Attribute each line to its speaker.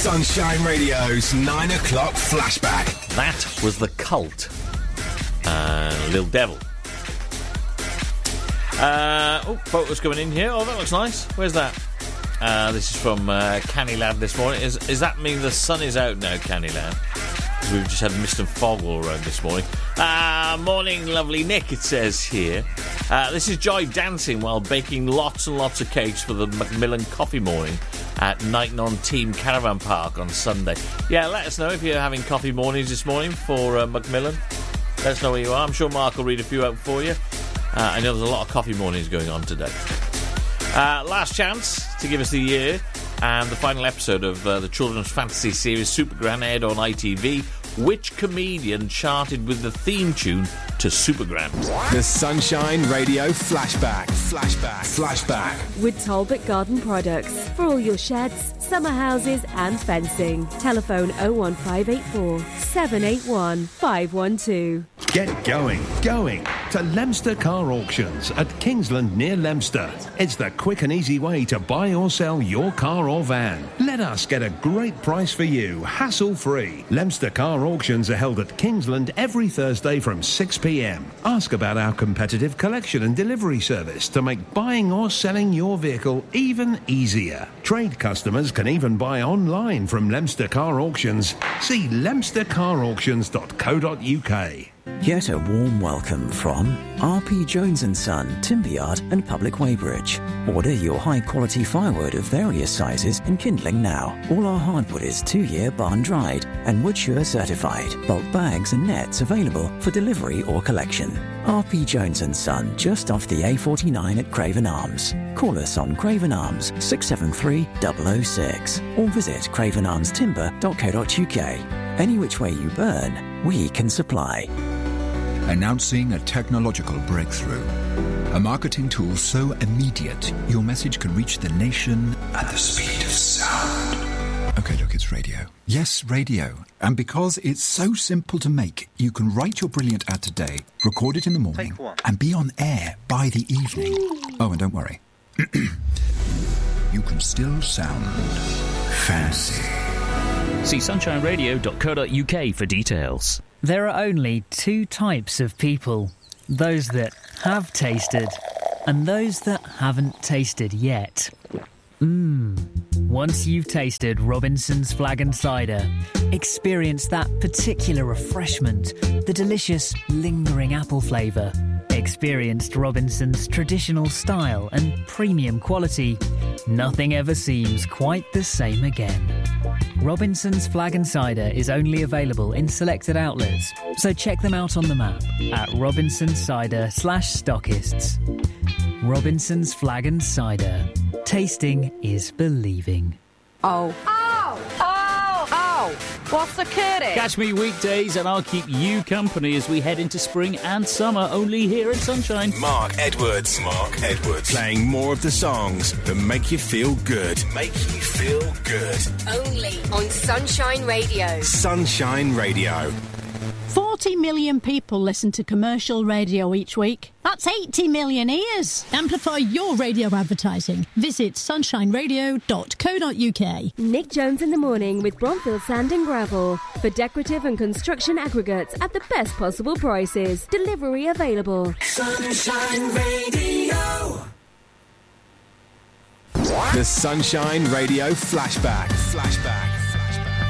Speaker 1: Sunshine Radio's 9 o'clock flashback.
Speaker 2: That was The Cult. Lil Devil. Photos coming in here. Oh, that looks nice. Where's that? This is from Canny Lad this morning. Does that mean the sun is out now, Canny Lad? Because we've just had mist and fog all around this morning. Morning, lovely Nick, it says here. This is Joy dancing while baking lots and lots of cakes for the Macmillan Coffee Morning at Knighton Team Caravan Park on Sunday. Yeah, let us know if you're having coffee mornings this morning for Macmillan. Let us know where you are. I'm sure Mark will read a few out for you. I know there's a lot of coffee mornings going on today. Last chance to give us the year and the final episode of the children's fantasy series Supergran aired on ITV. Which comedian charted with the theme tune to Supergran?
Speaker 1: The Sunshine Radio Flashback.
Speaker 3: With Talbot Garden Products. For all your sheds, summer houses and fencing. Telephone 01584 781 512.
Speaker 4: Get going to Leominster Car Auctions at Kingsland near Leominster. It's the quick and easy way to buy or sell your car or van. Let us get a great price for you, hassle-free. Leominster Car Auctions are held at Kingsland every Thursday from 6 p.m. Ask about our competitive collection and delivery service to make buying or selling your vehicle even easier. Trade customers can even buy online from Leominster Car Auctions. See leominstercarauctions.co.uk.
Speaker 5: Get a warm welcome from R.P. Jones & Son, Timber Yard and Public Weybridge. Order your high-quality firewood of various sizes and kindling now. All our hardwood is 2-year barn-dried and Woodsure certified. Bulk bags and nets available for delivery or collection. R.P. Jones & Son, just off the A49 at Craven Arms. Call us on Craven Arms 673 006 or visit cravenarmstimber.co.uk. Any which way you burn, we can supply.
Speaker 6: Announcing a technological breakthrough. A marketing tool so immediate, your message can reach the nation at the speed of sound. Okay, look, it's radio. Yes, radio. And because it's so simple to make, you can write your brilliant ad today, record it in the morning, and be on air by the evening. Oh, and don't worry. You can still sound fancy.
Speaker 7: See sunshineradio.co.uk for details.
Speaker 8: There are only 2 types of people. Those that have tasted and those that haven't tasted yet. Once you've tasted Robinson's Flag and Cider, experience that particular refreshment, the delicious, lingering apple flavour. Experienced Robinson's traditional style and premium quality. Nothing ever seems quite the same again. Robinson's Flag and Cider is only available in selected outlets, so check them out on the map at robinsoncider/stockists. Robinson's Flag and Cider. Tasting is believing.
Speaker 9: Oh. What's the curry?
Speaker 7: Catch me weekdays and I'll keep you company as we head into spring and summer, only here at Sunshine.
Speaker 1: Mark Edwards. Playing more of the songs that make you feel good.
Speaker 10: Only on Sunshine Radio.
Speaker 1: Sunshine Radio.
Speaker 11: 40 million people listen to commercial radio each week. That's 80 million ears. Amplify your radio advertising. Visit sunshineradio.co.uk.
Speaker 3: Nick Jones in the morning with Bronfield Sand and Gravel. For decorative and construction aggregates at the best possible prices. Delivery available.
Speaker 1: Sunshine Radio. The Sunshine Radio Flashback.